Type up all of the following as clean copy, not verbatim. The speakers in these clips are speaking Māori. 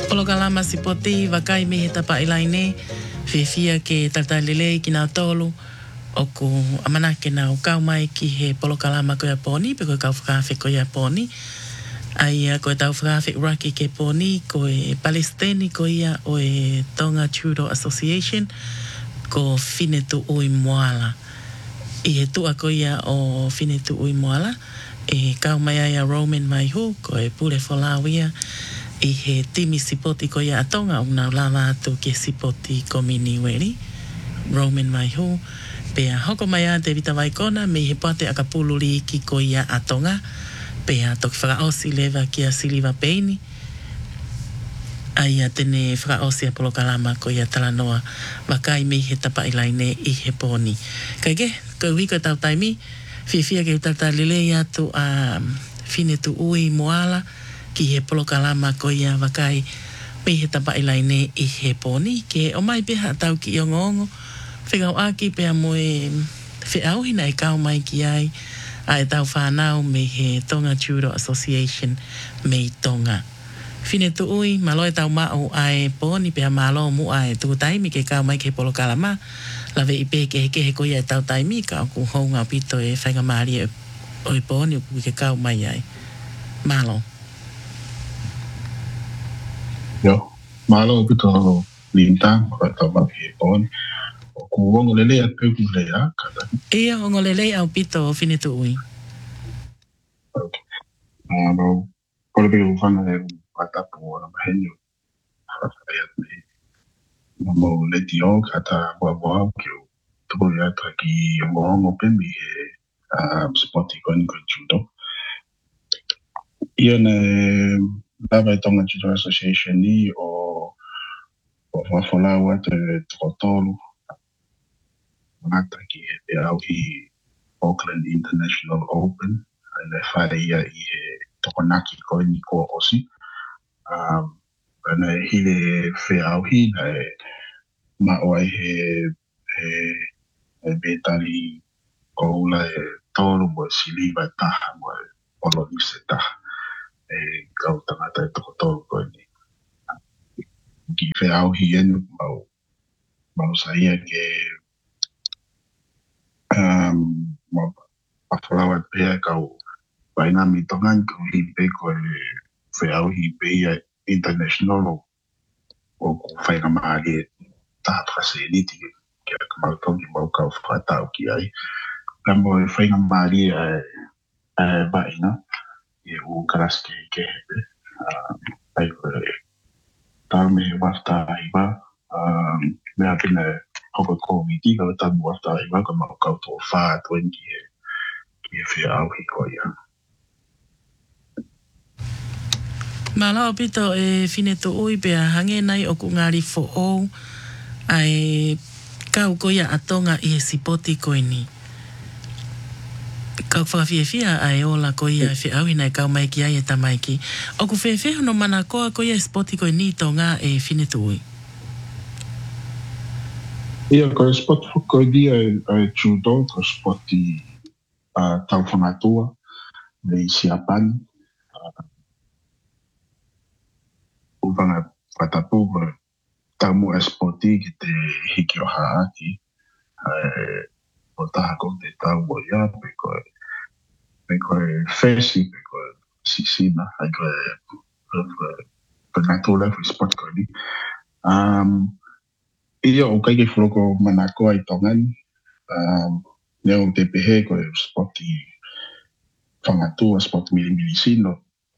Polokalama si poti, wakai me he tapa ilaine, fia ke tatalele ki nā tolu, o ku amana ke nā ukau mai ki he polokalama ko ia poni, pe koe kau whakawhi ko ia poni. Ai koe tau whakawhi uraki ke poni, ko e Palestini ko ia o e Tonga Trudeau Association, ko Finetu Ui Moala. I he tua ko ia o Finetu Ui Moala, e kau mai ai a Roman mai hu, ko e pure whalawia, i he timi sipoti ko ia atonga, una lava atu ke sipoti ko mini weri, Roman mai hu, pea hoko mai a te vita waikona, me he pate a kapuluri ki ko ia atonga, pea toki whakaosi lewa ki a siliva peini, ai a tene whakaosi a polokalama ko ia talanoa, wakai me he tapa ilaine i he poni. Kaike, ko wiko tau taimi, fia ke tata lelei atu a Finetu Ui Moala, ki he polokalama ko ia wakai me he tapa ilaine i he poni, ke o mai peha tau ki i ongo, whikau aki pea moe whiauhina e kau mai ki ai, a e tau whanau me he Tonga Trudeau Association me Tonga. Finetu Ui, malo e tau mao ai poni pea malo mu ai tu taimi ke kau mai ke polokalama, lawe i pe ke he ko ia e tau taimi ka ku honga pito e whainga maari o i poni ku ke kau mai ai. Malo. Yo, malo pito lintang kata bagi pon. Ku wong lele at pe ku le ya kata. Ia ongo lele au pito Finetu Ui. Okay. Malo pole pe ufana e kata po na henyo. Ayat ni mo le dio kata bo ke to ya ta ki mo pe mi spoti kon judo. Ia ne lava Tonga Trudeau Association ni o whawhalaua te trotolu ngata ki he au i Auckland International Open le whare ia i he tokonaki koe ni ko osi ana hile au hi na maoai he betali o ula e tolu mo siliva taha mo olonise taha kau tangata e tokotolu koe ni ki au hi enu mau saia ke mawhalawa pēr kau waina mi tongan kau hi pe koe au hi pe ia international o ku whainga maari e tātra se niti ke kamau tongi mau kau whakatau ki ai kamo e whainga maari e waina e u karaske ke hepe ai koe tau me wafta aiwa mea pina hoko komiti kau tamu wafta aiwa ka mau kau tō whaa tuen ki e au hi koe ia. Malao pito e Finetu Ui pea hange nai o ku ngari fo ou ai kau koia atonga i e sipoti koe ni. Kau whakawhiawhia ai ola koia e whiauhina e kau mai ki ai e tamai ki. O ku whewheho no mana koa koia e sipoti koe ni tō ngā e Finetu Ui. Ia koe spot koe di ai Trudeau ko spoti tau whangatua nei siapani. Uvanga whatapu koe tamu e spoti ki te hiki o haaki. O taha ko te tau o ia pe koe whesi pe koe sisina. Ai koe ngātou lefu spot koe ni. Ia o kai ke whuloko manako ai tongan. Neo te pehe koe spoti whangatua, spoti mili sino.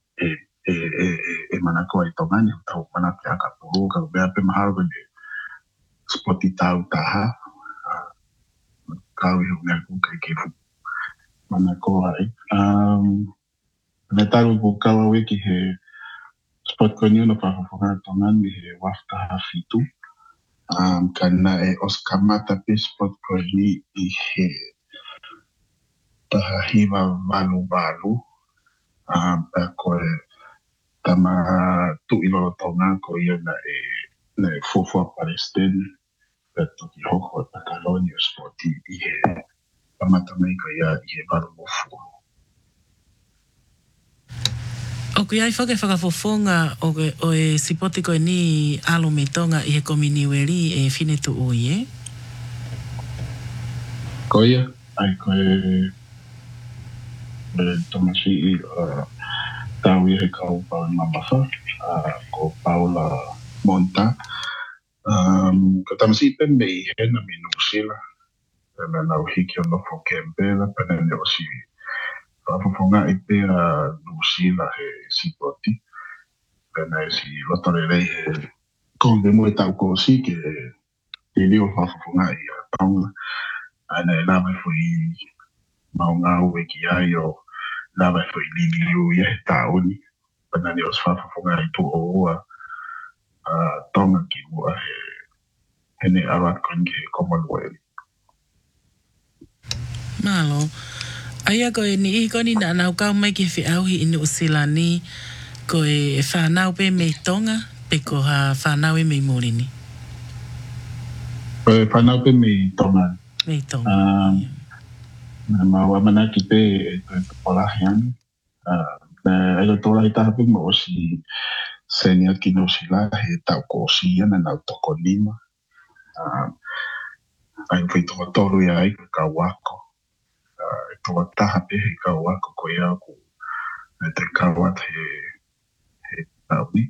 E manako ai tongan. E tau manake a ka puru. Ka bea pe maharo ne spoti tau taha. Kau i hunga ku kai ke manako ai. Me taru ko kawa wiki he spot koe ni ono whakawhanga tongan ni he wafta hafitu. Kana e oskamata pe spot koe ni i he taha hiwa walu. Pa koe tama tu ilolo tonga ko ia na e fufua Palestine. Pa toki hoko e Pataloni o spoti i he amata mai ko ia i he walu mofu. O kui ai whake whakafofonga o e sipoti koe ni alo me tonga i he komini weri e whine tu ui, e? Koia, ai koe Tomasi i tau i he kau pau i mamafa, ko Paula Monta. Ko Tomasi pe me i hena mi nusila, pena nau hiki o nofo kempela, pena ne o si whafafonga i pe a nusila he sipoti, pena e si lotorelei he konde mo e tau ko si ke e lio whafafonga i a paunga, ana e lawe fui maunga ue ki ai o lawe fui liliu i he tauni, pena ne o si whafafonga i tu o ua tonga ki ua he ne arat kongi he Commonwealth. Malo. Aia koe ni i koni na nau kau mai ki whi auhi inu usilani koe whanau pe me tonga pe ko ha whanau e me morini. Koe whanau pe me tonga. Me tonga. Na maua mana ki pe e koe polahiani. Na ego tola i taha pe mo o si senia ki no sila he tau ko si ana nau toko lima. Ai whai toka toru ia ai ka wako. E toka taha pe he ka wako ko ia ku e te kawat he tauni.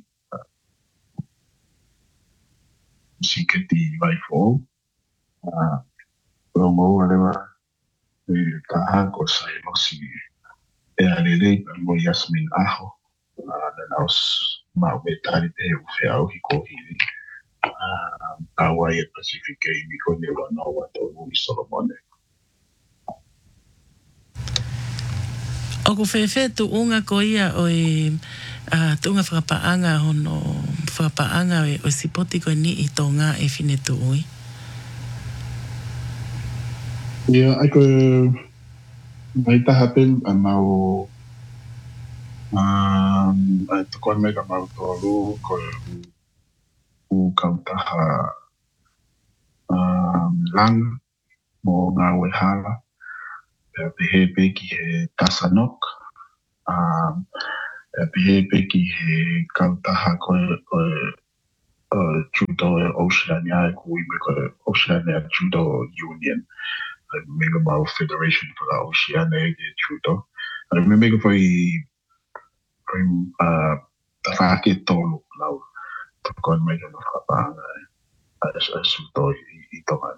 Si ke ti vai fōu. Rongo alewa e taha ko sai mosi e alelei pa mo Yasmin Aho. Na naus mau me tari pe u whiau hi ko hiri. Hawaii e Pacific e miko ne wanoa tōru i Solomone. O ku whewhe tu unga ko ia o e tu unga whakapaanga hono whakapaanga o sipoti ko ni i tonga e whine tu ui. Ia, ai koe mai taha pen a mau ai toko me ka mau tōru koe u kautaha langa mo ngā wehala. Pehe peki he Tasanok. Pehe peki he kautaha koe judo e Oceania e kui me koe Oceania Judo Union. Mega mau Federation for the Oceania e judo. Me mega foi tawhake tolu lau. Toko me ka whakapanga a suto i tonga.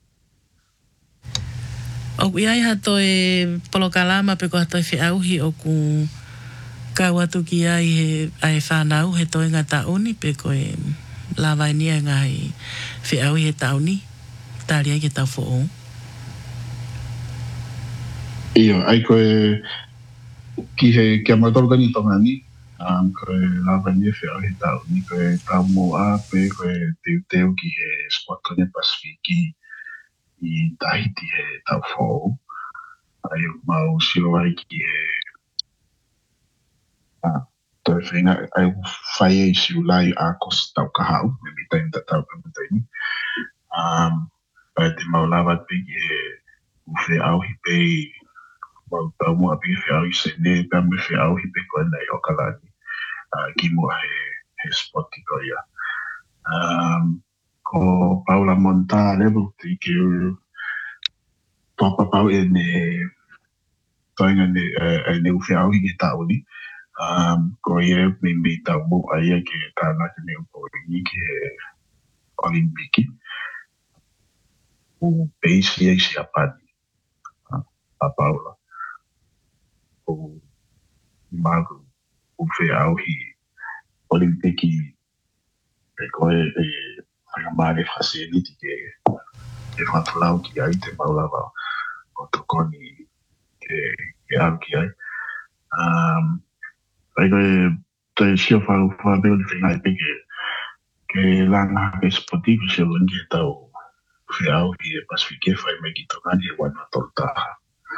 O ku iai hato e polokalama pe ko hato e whiauhi o ku kawatu ki ai he whanau he toenga tauni pe ko e lawainia ngai whiauhi he tauni tari ai ke tau fo'o. Iyo, ai koe ki he kia matoroka ni tonga ni koe lawainia whiauhi he tauni koe tau moa pe koe teu ki he Spotone Pasifiki i Tahiti he tau fo'o. Ai mau sio ai ki he toi whainga ai whai e siu lai a kos tau kahau, me mi taim ta tau pamataini. Ai te mau lawa pe ki he uwhe au hi pe mau tau mua pe whe au hi se ne pe me whe au hi pe koe nei o kalani. Ki mua he spoti ko ia. Ko Paula Monta level te ke topa pau e ne toinga ne uwhe au hi ke tau ni. Ko ia me tau mo aia ke tāna ke ne upo i ke Olimpiki. O peisi e si apani a Paula. O magu uwhe au hi Olimpiki e koe e whakamare whaseniti ke whatulau ki ai te maulawa o tokoni ke au ki ai. Ai koe te sio whakabeo ni whingai peke ke langa ke spoti ke sio lungi e tau whiau ki e Pasifike whai me ki tokani e wana tortaha.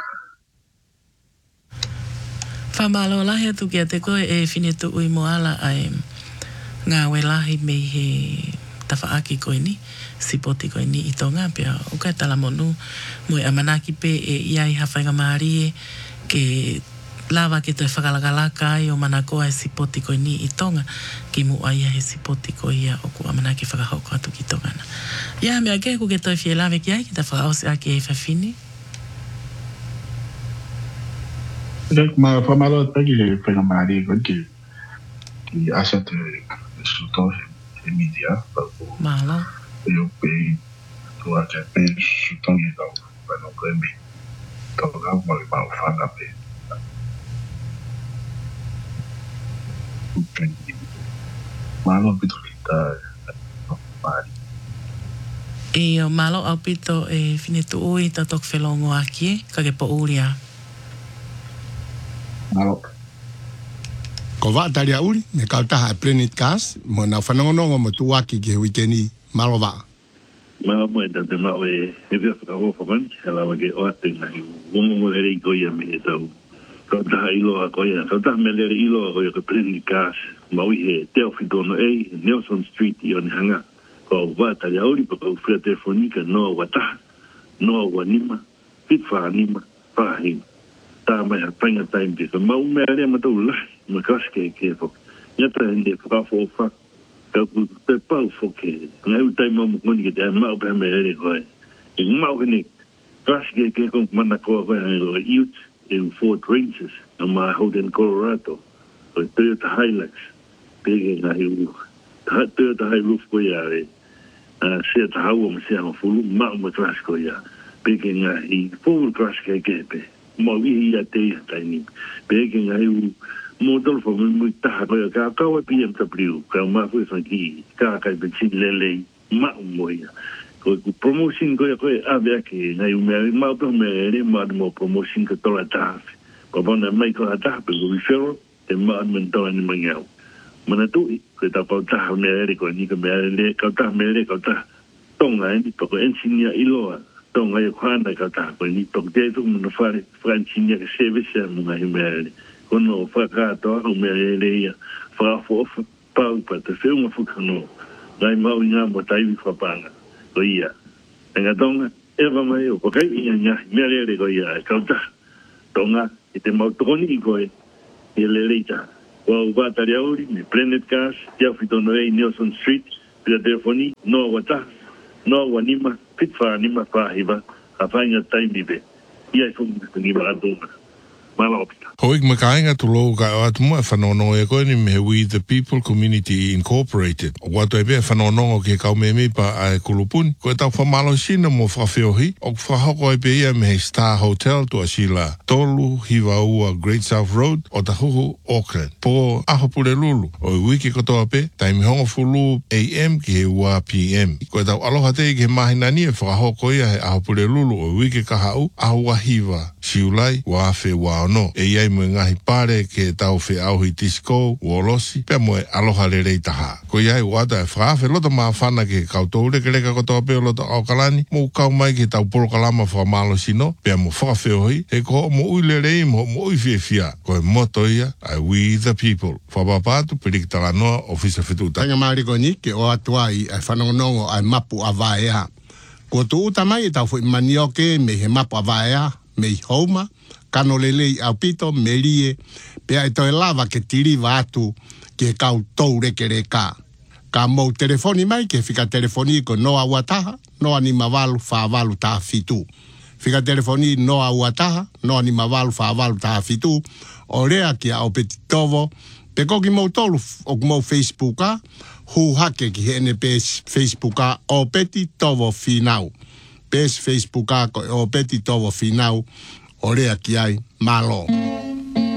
Whamalo lahi atu ki a te koe e whine tu ui moala ai ngā welahi me he tawhaaki koe ni, sipoti koe ni i tonga pia o kai tala monu mo e amanaki pe e iai hawhainga maari e ke lava ke toi whakalakalaka ai o mana koa e sipoti ko ni I tonga ki mu aia he sipoti ko ia o ku amana ke whakahoko atu ki tongana. Ia mea ke ku ke toi fie lawe ki ai ki ta whakaose ake e whawhini. Ma whamalo taki he whenga maari ko ki asa te suto he media. Malo. Eu pe tua ke pe suto ni tau wano koe mi. Tau kau mali mau whanga pe. Malo pito kita maari. E o malo au pito e finetu ui ta tok whelongo aki ka ke po uria. Malo. Ko wa taria uri me ka taha Planet Cast mo na whanongonongo mo tuaki ki he weekeni malo wa. Malo mo e tate mao e vea whakaho whaman hala wa ke o ate ngai wongo ere I koia me e tau ka taha ilo a koia ka taha me lere ilo a koia ka Planet Cast mau I he teo whitono e Nelson Street I o ni hanga ko wa taria uri pa kau whia telefonika noa wa taha noa wa nima pit wha nima wha hima tā mai a painga time te ka mau mea rea matau lahi ma kaske ke fok nyata hende whakafo wha ka ku te pau foke ngai utai mau mukoni ke te a mau pēr mea rea koe e mau hene kaske ke kong mana koa koe hangi koe youth in Fort Rangers a ma Holden Colorado koe Toyota Hilux pege ngahi u Toyota Hilux koe a re sea ta hau o ma sea ma fulu mau ma kaske koe a pege ngahi full kaske ke pe mo I ia te taini pege ngai u model for me taha ko ka ka BMW ka ma fu fanki ka ka be chin lele ma moia ko promotion ko ave ke ngai u me ma to me re ma mo promotion ko to la ta ko bona mai ko ta pe ko referral te ma men to ni mangau mana tu ko ta pa ta me re ko ni ko me le ka ta me re ko ta tonga ni to ko engineer iloa tonga e kwana ka ta ko ni to te tu mo fare francine ke service mo ngai me kono whakato o mea reia whakafofa pau pa te whiunga whukano ngai mau ngā mo taiwi whapanga ko ia enga tonga ewa mai o pakai ia ngahi mea reire ko ia e kauta tonga I te mau tokoni I koe I le reita o wātari auri me Planet Cast tia whitono e Nelson Street pia telefoni noa wata noa wanima pitwha nima whahiva a whainga taimi be ia I whunga ni maratonga Hoik makainga tu lo ka atu mo whanono e koe ni me We the People Community Incorporated. O watu e bea whanono ke kau me pa a kulupuni. Koe tau whamalo sina mo whawhiohi. O whahoko e bea me Star Hotel tu asila tolu hiwa ua Great South Road o tahuhu Auckland. Po ahopure lulu. O I wiki kotoa pe, taimi hongo fulu AM ki he ua PM. Koe tau aloha te ke mahinani e whahoko ia he ahopure lulu o I wiki kahau ahua hiwa. Siulai wa afe wa no e iai mo ngahi pare ke tau whi auhi tisco uolosi pia mo e aloha le rei taha ko iai wata e whaafe loto maa whana ke kautou reke reka kotoa peo loto aukalani mo kau mai ke tau porokalama whamalo sino pia mo whawhe ohi e ko mo ui le rei mo ui fia ko e moto ia ai We the People whapapatu perikitala noa o fisa whituta Tanga maari ko ni ke o atuai ai whanongonongo ai mapu a vaea ko tu uta mai e tau whi manioke me he mapu a vaea me I hauma kano lelei au pito merie pea e toi lava ke tiri atu ke kau tou reke reka. Ka mou telefoni mai ke fika telefoni ko noa uataha, noa ni mawalu whaavalu taha fitu. Fika telefoni noa uataha, noa ni mawalu whaavalu taha fitu. O rea ki au peti tovo, pe koki mou tolu o mou Facebooka, hu hake ki hene pes Facebooka o peti tovo finau. Pes Facebooka ko o peti tovo finau. O rea ki ai, malo.